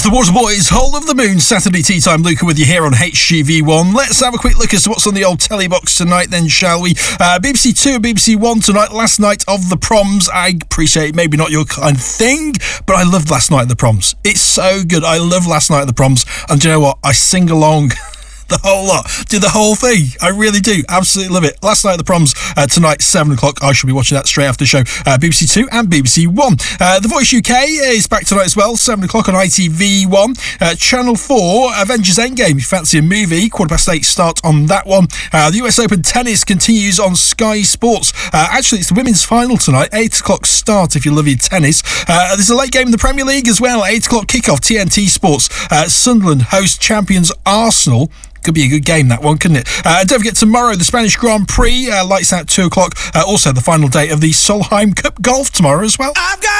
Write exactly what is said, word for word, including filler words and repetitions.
The Waterboys, Whole of the Moon, Saturday Tea Time. Luca with you here on H G V one. Let's have a quick look as to what's on the old telly box tonight then, shall we? Uh, B B C Two and B B C One tonight, last night of the proms. I appreciate maybe not your kind of thing, but I loved last night of the proms. It's so good. I love last night of the proms. And do you know what? I sing along the whole lot, do the whole thing. I really do, absolutely love it. Last night at the proms, uh, tonight seven o'clock. I shall be watching that straight after the show. uh, B B C Two and B B C One. uh, The Voice U K is back tonight as well, seven o'clock on I T V One. uh, Channel four, Avengers Endgame. If you fancy a movie, quarter past eight start on that one. uh, The U S Open Tennis continues on Sky Sports. uh, Actually, it's the women's final tonight, eight o'clock start if you love your tennis. uh, There's a late game in the Premier League as well, eight o'clock kickoff, T N T Sports. uh, Sunderland host champions Arsenal. Could be a good game, that one, couldn't it? Uh, don't forget, tomorrow, the Spanish Grand Prix, uh, lights out two o'clock. Uh, also, the final day of the Solheim Cup Golf tomorrow as well. I've got